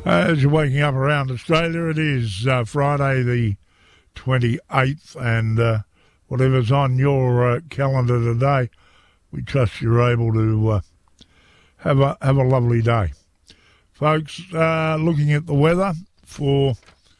As you're waking up around Australia, it is Friday the 28th, and whatever's on your calendar today, we trust you're able to have a lovely day. Folks, looking at the weather for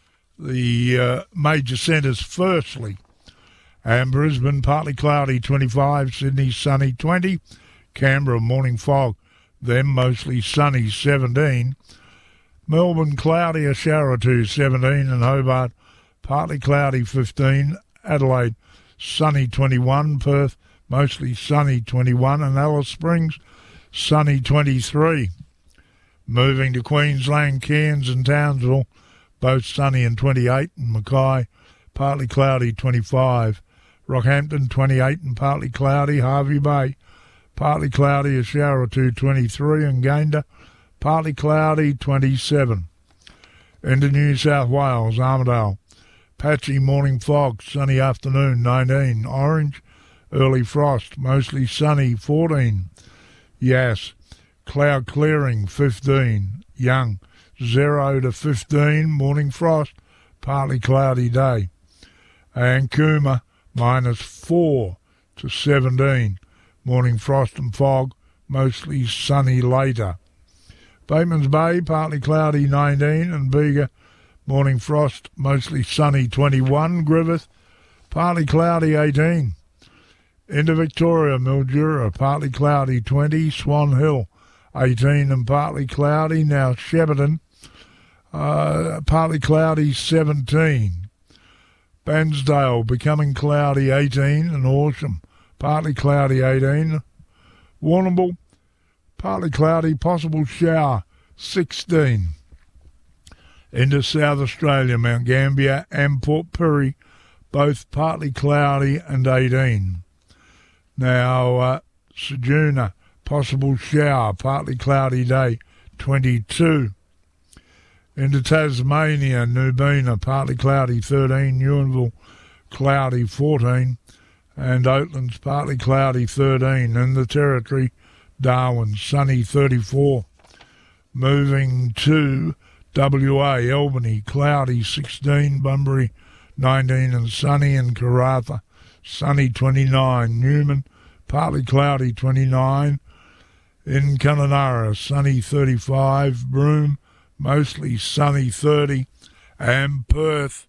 the major centres firstly, and Brisbane, partly cloudy, 25, Sydney, sunny, 20, Canberra, morning fog, then mostly sunny, 17, Melbourne, cloudy, a shower or two, 17, and Hobart, partly cloudy, 15, Adelaide, sunny, 21, Perth, mostly sunny, 21, and Alice Springs, sunny, 23. Moving to Queensland, Cairns and Townsville, both sunny and 28, and Mackay, partly cloudy, 25. Rockhampton, 28 and partly cloudy. Hervey Bay, partly cloudy, a shower or two, 23, and Gayndah, partly cloudy, 27. Into New South Wales, Armidale, patchy morning fog, sunny afternoon, 19. Orange, early frost, mostly sunny, 14. Yass, cloud clearing, 15. Young, 0 to 15, morning frost, partly cloudy day. And Cooma, -4 to 17, morning frost and fog, mostly sunny later. Batemans Bay, partly cloudy, 19, and Bega, morning frost, mostly sunny, 21. Griffith, partly cloudy, 18. Into Victoria, Mildura, partly cloudy, 20. Swan Hill, 18 and partly cloudy. Now Shepparton, partly cloudy, 17. Bairnsdale, becoming cloudy, 18, and Horsham, partly cloudy, 18. Warrnambool, partly cloudy, possible shower, 16. Into South Australia, Mount Gambier and Port Pirie, both partly cloudy and 18. Now, Ceduna, possible shower, partly cloudy day, 22. Into Tasmania, Nubina, partly cloudy, 13. Ewanville, cloudy, 14. And Oatlands, partly cloudy, 13. In the Territory, Darwin, sunny, 34. Moving to WA, Albany, cloudy, 16. Bunbury, 19 and sunny. And Karratha, sunny, 29. Newman, partly cloudy, 29. In Kununurra, sunny, 35. Broome, mostly sunny, 30, and Perth,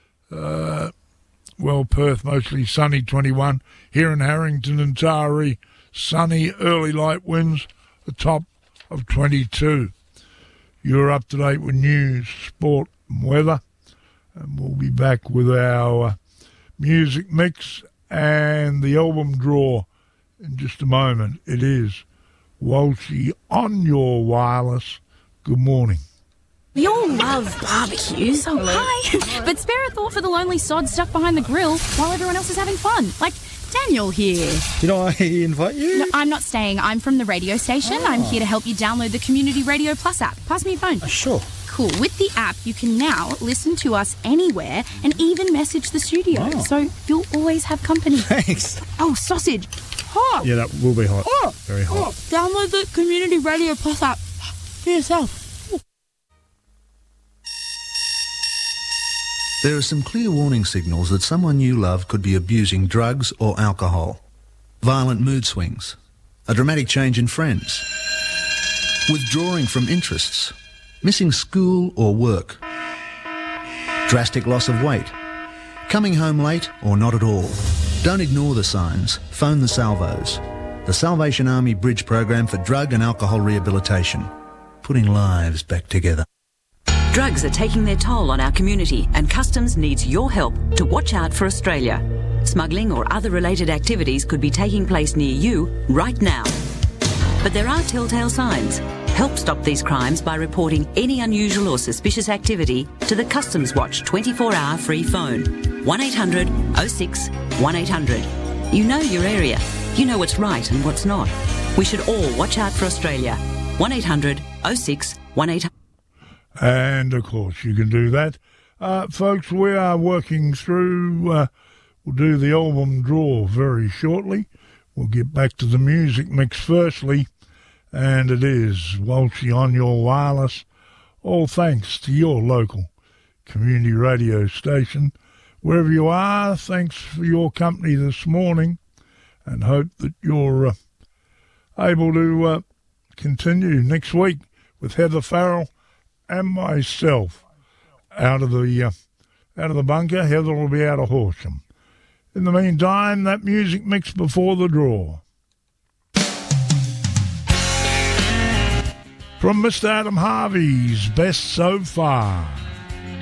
Perth mostly sunny, 21. Here in Harrington and Taree, sunny, early light winds, a top of 22. You're up to date with news, sport and weather, and we'll be back with our music mix and the album draw in just a moment. It is Walshy on your wireless. Good morning. We all love barbecues. Oh, hi. But spare a thought for the lonely sod stuck behind the grill while everyone else is having fun. Like Daniel here. Did I invite you? No, I'm not staying. I'm from the radio station. I'm here to help you download the Community Radio Plus app. Pass me your phone. Sure. Cool. With the app, you can now listen to us anywhere and even message the studio. Oh. So you'll always have company. Thanks. Oh, sausage. Hot. Yeah, that will be hot. Oh. Very hot. Oh. Download the Community Radio Plus app for yourself. There are some clear warning signals that someone you love could be abusing drugs or alcohol. Violent mood swings, a dramatic change in friends, withdrawing from interests, missing school or work, drastic loss of weight, coming home late or not at all. Don't ignore the signs. Phone the Salvos, the Salvation Army Bridge Program for Drug and Alcohol Rehabilitation, putting lives back together. Drugs are taking their toll on our community, and Customs needs your help to watch out for Australia. Smuggling or other related activities could be taking place near you right now. But there are telltale signs. Help stop these crimes by reporting any unusual or suspicious activity to the Customs Watch 24-hour free phone. 1800 06 1800. You know your area. You know what's right and what's not. We should all watch out for Australia. 1800 06 1800. And, of course, you can do that. Folks, we are working through, we'll do the album draw very shortly. We'll get back to the music mix firstly, and it is Walshy on your wireless All thanks to your local community radio station. Wherever you are, thanks for your company this morning, and hope that you're able to continue next week with Heather Farrell and myself out of the bunker. Heather will be out of Horsham. In the meantime, that music mix before the draw. From Mr. Adam Harvey's Best So Far.